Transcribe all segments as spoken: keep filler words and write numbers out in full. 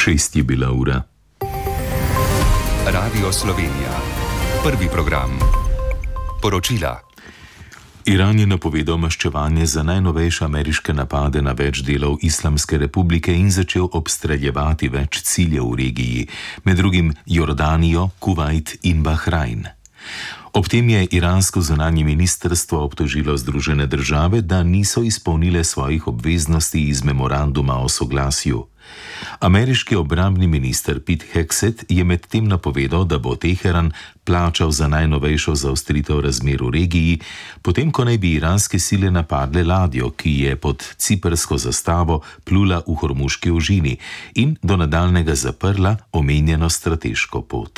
Šest je bila ura. Radio Slovenija. Prvi program. Poročila. Iran je napovedal maščevanje za najnovejše ameriške napade na več delov Islamske republike in začel obstreljevati več ciljev v regiji, med drugim Jordanijo, Kuvajt in Bahrajn. Ob tem je iransko zunanje ministrstvo obtožilo Združene države, da niso izpolnile svojih obveznosti iz memoranduma o soglasju. Ameriški obrambni minister Pete Hegseth je medtem napovedal, da bo Teheran plačal za najnovejšo zaostritev razmer v regiji, potem ko naj bi iranske sile napadle ladjo, ki je pod ciprsko zastavo plula v Hormuški ožini in do nadaljnjega zaprla omenjeno strateško pot.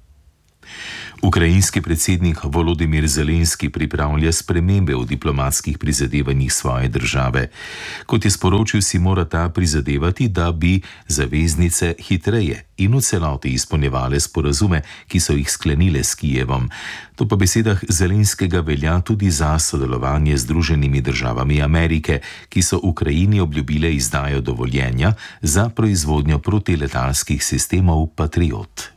Ukrajinski predsednik Volodimir Zelenski pripravlja spremembe v diplomatskih prizadevanjih svoje države. Kot je sporočil, si mora ta prizadevati, da bi zaveznice hitreje in v celoti izpolnjevale sporazume, ki so jih sklenile s Kijevom. To po besedah Zelenskega velja tudi za sodelovanje z Združenimi državami Amerike, ki so Ukrajini obljubile izdajo dovoljenja za proizvodnjo protiletalskih sistemov Patriot.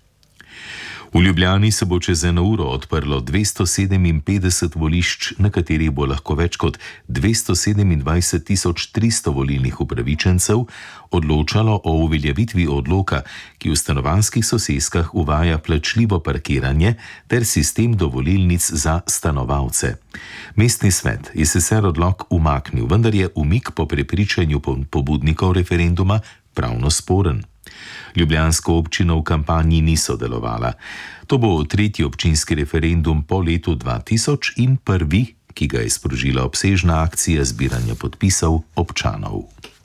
V Ljubljani se bo čez eno uro odprlo dvesto sedeminpetdeset volišč, na katerih bo lahko več kot dvesto sedemindvajset tisoč tristo volilnih upravičencev odločalo o uveljavitvi odloka, ki v stanovanjskih soseskah uvaja plačljivo parkiranje ter sistem dovolilnic za stanovalce. Mestni svet je sicer odlok umaknil, vendar je umik po prepričanju pobudnikov referenduma pravno sporen. Ljubljanska občina v kampanji ni sodelovala. To bo tretji občinski referendum po letu dva tisoč in prvi, ki ga je sprožila obsežna akcija zbiranja podpisov občanov.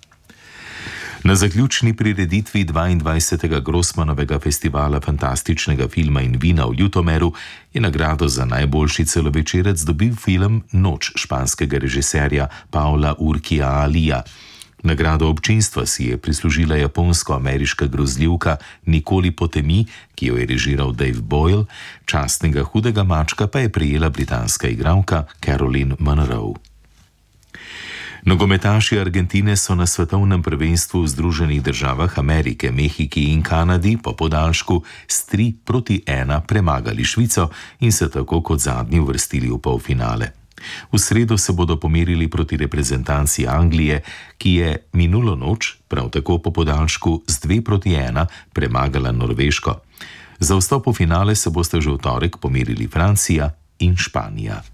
Na zaključni prireditvi dvaindvajsetega Grossmanovega festivala fantastičnega filma in vina v Ljutomeru je nagrado za najboljši celovečerec dobil film Noč španskega režiserja Paula Urquija Alija. Nagrado občinstva si je prislužila japonsko-ameriška grozljivka Nikoli potemi, ki jo je režiral Dave Boyle, častnega hudega mačka pa je prejela britanska igralka Caroline Munro. Nogometaši Argentine so na svetovnem prvenstvu v Združenih državah Amerike, Mehiki in Kanadi po podaljšku s tri proti ena premagali Švico in se tako kot zadnji uvrstili v polfinale. V sredo se bodo pomerili proti reprezentanci Anglije, ki je minulo noč, prav tako po podaljšku z dve proti ena, premagala Norveško. Za vstop v finale se boste že v torek pomerili Francija in Španija.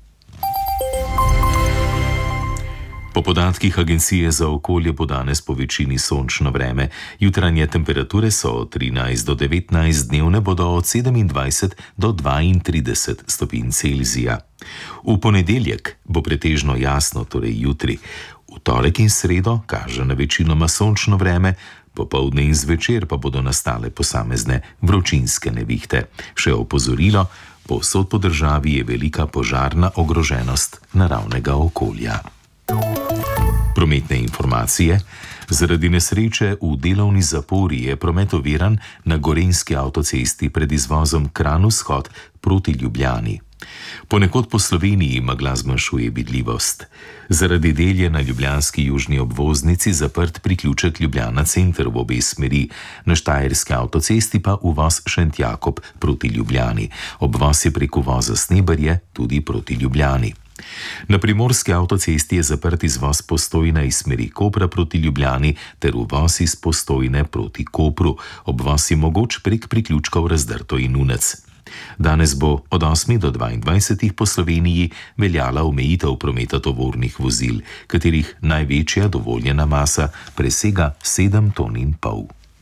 Po podatkih Agencije za okolje bo danes po večini sončno vreme. Jutranje temperature so od trinajst do devetnajst, dnevne bodo od sedemindvajset do dvaintrideset stopinj Celzija. V ponedeljek bo pretežno jasno, torej jutri. V torek in sredo kaže na večinoma sončno vreme, popoldne in zvečer pa bodo nastale posamezne vročinske nevihte. Še opozorilo, povsod po državi je velika požarna ogroženost naravnega okolja. Prometne informacije. Zaradi nesreče v delovni zapori je promet oviran na Gorenjski avtocesti pred izvozom Kranj-Vzhod proti Ljubljani. Ponekod po Sloveniji megla zmanjšuje vidljivost. Zaradi del je na ljubljanski južni obvoznici zaprt priključek Ljubljana center v obe smeri, na Štajerski avtocesti pa uvoz Šentjakob proti Ljubljani. Obvoz je preko voza Sneberje tudi proti Ljubljani. Na Primorski avtocesti je zaprt izvoz Postojna iz smeri Kopra proti Ljubljani ter uvoz iz Postojne proti Kopru. Obvoz je mogoč prek priključkov Razdrto in Unec. Danes bo od osmih do dvaindvajsetih po Sloveniji veljala omejitev prometa tovornih vozil, katerih največja dovoljena masa presega sedem ton in pol.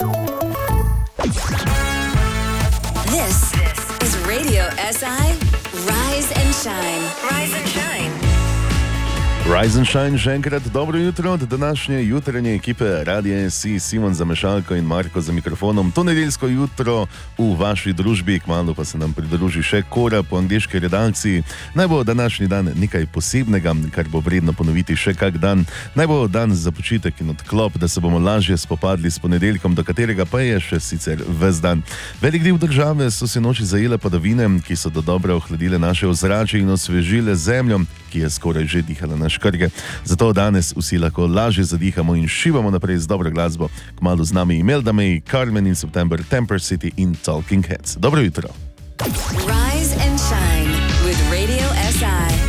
This is Radio S I Rise and Shine. Rise and Shine. Rise and Shine, še enkrat dobro jutro od današnje jutranje ekipe Radia S I, Simon za mešalko in Marko za mikrofonom. To nedeljsko jutro v vaši družbi, kmalu pa se nam pridruži še Kora po angleški redakciji. Naj bo današnji dan nekaj posebnega, kar bo vredno ponoviti še kak dan. Naj bo dan za počitek in odklop, da se bomo lažje spopadli s ponedeljkom, do katerega pa je še sicer ves dan. Velik del države so se noči zajele padavine, ki so do dobro ohladile naše ozračje in osvežile zemljo, ki ki je skoraj že dihala na škrge. Zato danes vsi lahko lažje zadihamo in šivamo naprej z dobro glasbo. Kmalu z nami Imelda May, Carmen in September, Temper City in Talking Heads. Dobro jutro. Rise